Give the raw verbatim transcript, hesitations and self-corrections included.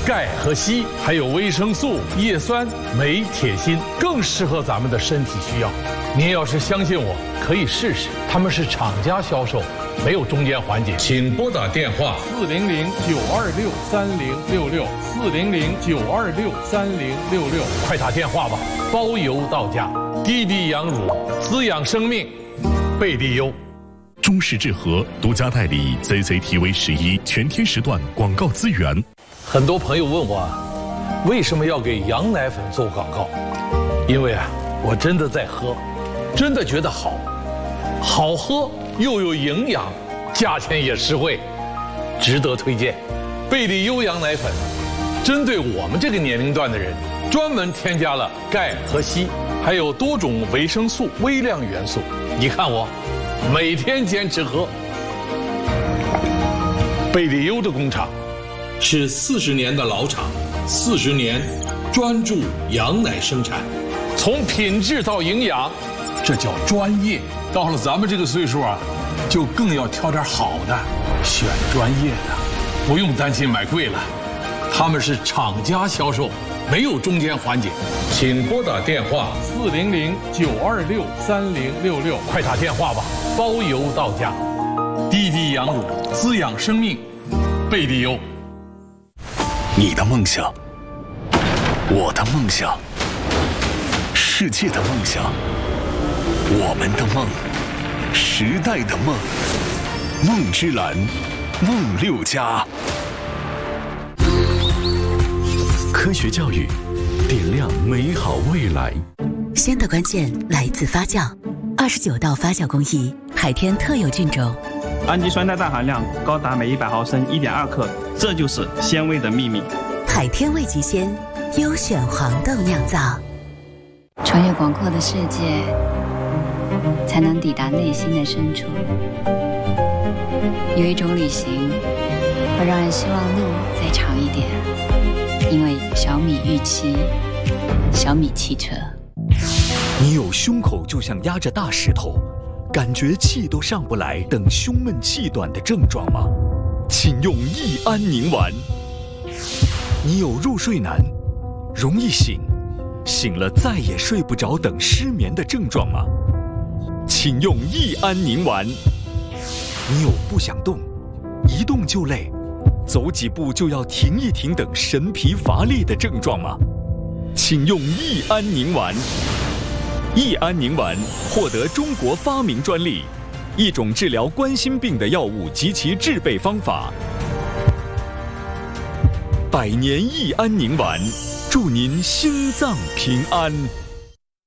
钙和硒，还有维生素、叶酸、镁、铁、锌，更适合咱们的身体需要。您要是相信我，可以试试。他们是厂家销售，没有中间环节。请拨打电话四零零九二六三零六六四零零九二六三零六六， 快打电话吧，包邮到家。滴滴羊乳，滋养生命，贝利优。 中视智和独家代理 C C T V 十一全天时段广告资源。 很多朋友问我，为什么要给羊奶粉做广告？因为啊，我真的在喝，真的觉得好，好喝又有营养，价钱也实惠，值得推荐。贝利优羊奶粉，针对我们这个年龄段的人，专门添加了钙和硒，还有多种维生素、微量元素。你看我，每天坚持喝。贝利优的工厂是四十年的老厂，四十年专注羊奶生产，从品质到营养，这叫专业。到了咱们这个岁数啊，就更要挑点好的，选专业的，不用担心买贵了。他们是厂家销售，没有中间环节。请拨打电话四零零九二六三零六六， 快打电话吧，包邮到家。滴滴羊乳，滋养生命，贝利优。 你的梦想，我的梦想，世界的梦想，我们的梦，时代的梦，梦之蓝，梦六家。科学教育，点亮美好未来。 鲜的关键来自发酵，二十九道发酵工艺，海天特有菌种， 氨基酸代氮含量高达每一百毫升 一点二克，这就是鲜味的秘密。 海天味极鲜，优选黄豆酿造。 穿越广阔的世界，才能抵达内心的深处。有一种旅行，会让人希望路再长一点，因为小米预期，小米汽车。 你有胸口就像压着大石头，感觉气都上不来等胸闷气短的症状吗？请用益安宁丸。你有入睡难，容易醒，醒了再也睡不着等失眠的症状吗？请用益安宁丸。你有不想动，一动就累，走几步就要停一停等神疲乏力的症状吗？请用益安宁丸。益安宁丸获得中国发明专利，一种治疗冠心病的药物及其制备方法。百年益安宁丸，祝您心脏平安。